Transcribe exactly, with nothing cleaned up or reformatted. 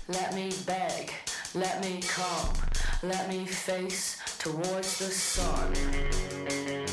let me beg, let me come, let me face towards the sun.